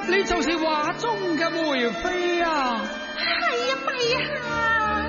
你就是畫中嘅梅妃啊？ 係啊，陛下。